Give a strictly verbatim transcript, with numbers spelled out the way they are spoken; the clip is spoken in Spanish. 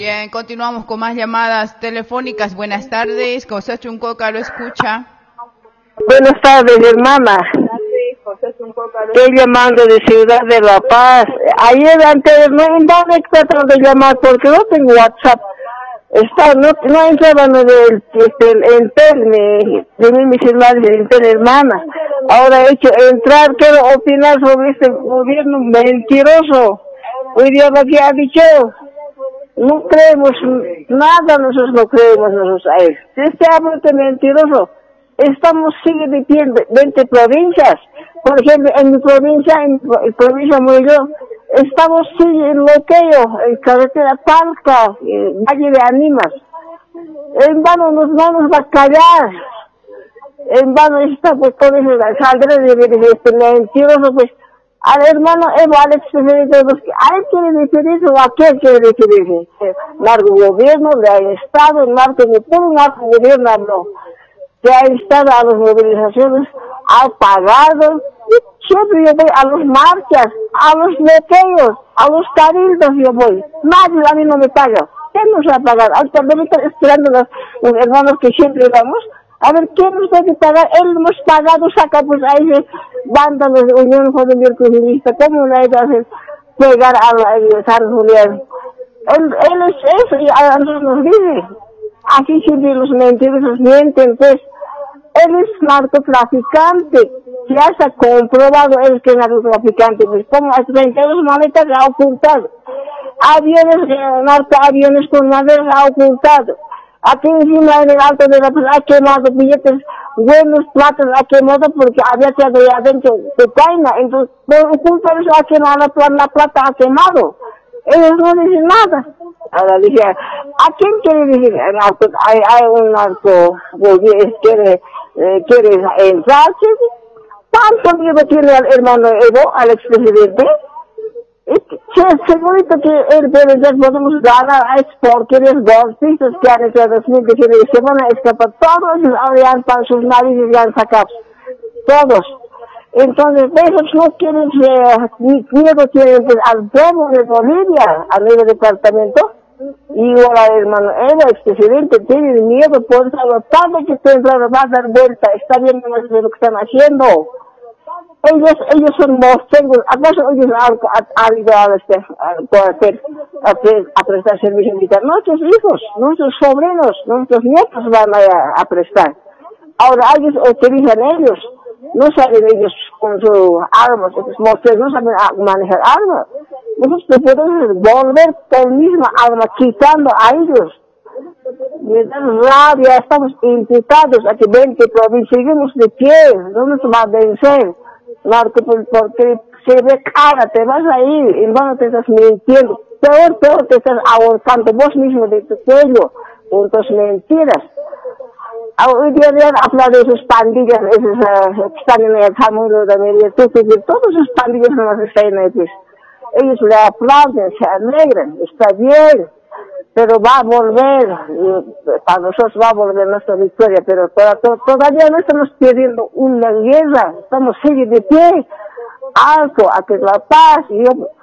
Bien, continuamos con más llamadas telefónicas. Buenas tardes, José Chuncoca lo escucha. Buenas tardes, hermana. Estoy llamando de Ciudad de La Paz. Ayer antes no andaba tratando de llamar porque no tengo WhatsApp. Está, no, no entraba en el, el, el Intel, me, de mi celular de Intel, hermana. Ahora he hecho entrar, quiero opinar sobre este gobierno mentiroso. Hoy día lo que ha dicho, no creemos nada, nosotros no creemos nosotros a él. Este habla de mentiroso. Estamos sigue de pie veinte provincias. Por ejemplo, en mi provincia, en mi provincia Murillo, estamos sigue en bloqueo, en carretera Talca, en Valle de Ánimas. En vano nos, no nos va a callar. En vano está pues todo eso, saldrá de, de, de este mentiroso, pues, al hermano Evo Alex, ¿a él quiere referirse o a qué quiere referirse? Narco gobierno, le ha estado, el narco, de puro narco gobierno habló. Que ha estado a las movilizaciones, ha pagado, siempre yo voy a los marchas, a los bloqueos, a los cabildos yo voy, nadie a mí no me paga, ¿quién nos va a pagar? Ahorita me están esperando los, los hermanos que siempre vamos, a ver, ¿quién nos va a pagar? Él hemos pagado, saca pues a ese banda de Unión Familiar Comunista, ¿cómo le hay que hacer pegar a la San Julián? Él, él es eso y a nosotros nos dice, aquí siempre los mentirosos mienten, pues, él es narcotraficante, ya se ha comprobado él que es narcotraficante, pues como a treinta y dos maletas la ha ocultado, aviones, eh, narcoaviones con madera la ha ocultado, aquí encima en el alto de la plaza ha quemado billetes, buenos platos ha quemado porque había quedado ahí adentro cocaína, entonces por ocultar eso ha quemado la, plata, la plata ha quemado, ellos no dicen nada. Ahora dije, ¿a quién quiere decir? Hay, hay un narco que quiere, eh, quiere entrar. ¿Cuánto miedo tiene el hermano Evo al expresidente? Segurito que el presidente podemos ganar a esas porquerías golpistas que han hecho en dos mil diecinueve. Se van a escapar todos, ahora ya han para sus narices y han sacado. Todos. Entonces, esos no quieren, eh, ni miedo tienen pues, al pueblo de Bolivia, al nuevo departamento. Y ahora, hermano, el expresidente tiene miedo por eso, lo tarde que se entra, va a dar vuelta, está viendo lo que están haciendo. Ellos, ellos son mostengos, ¿acaso ellos han, han ido a, este, a, hacer, a, a prestar servicio militar? Nuestros hijos, nuestros sobrinos, nuestros nietos van a, a prestar. Ahora ellos utilizan ellos, no saben ellos con sus armas, esos mostengos no saben manejar armas. Nosotros podemos volver con la misma arma quitando a ellos. Me da rabia, estamos imputados a que veinte provincias, seguimos de pie, no nos va a vencer. Porque, porque se ve cara, te vas a ir, hermano, te estás mintiendo. Peor, peor, te estás ahorcando vos mismo de tu cuello con tus mentiras. Hoy día de hablar de esas pandillas, esas uh, que están en el Tamulo de Media, todas esas pandillas no las están ahí, pues. Ellos le aplauden, se alegran, está bien, pero va a volver, y para nosotros va a volver nuestra victoria, pero toda, to, todavía no estamos pidiendo una guerra, estamos sigue de pie, alto, a que la paz, y yo